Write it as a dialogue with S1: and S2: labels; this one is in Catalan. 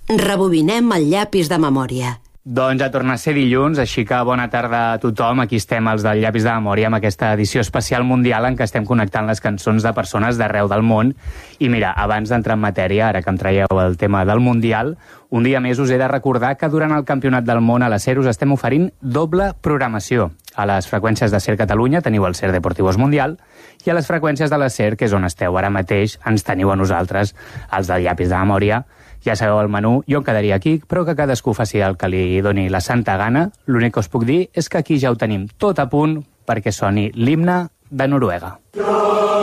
S1: Rebobinem el llapis de memòria.
S2: Doncs ja torna a ser dilluns, així que bona tarda a tothom. Aquí estem els del Llapis de Memòria amb aquesta edició especial mundial en què estem connectant les cançons de persones d'arreu del món. I mira, abans d'entrar en matèria, ara que em traieu el tema del Mundial, un dia més us he de recordar que durant el Campionat del Món a la SER us estem oferint doble programació. A les freqüències de SER Catalunya teniu el SER Deportivos Mundial i a les freqüències de la SER, que és on esteu ara mateix, ens teniu a nosaltres, els del Llapis de Memòria. Ja sabeu el menú, jo em quedaria aquí, però que cadascú faci el que li doni la santa gana. L'únic que us puc dir és que aquí ja ho tenim tot a punt perquè soni l'himne de Noruega.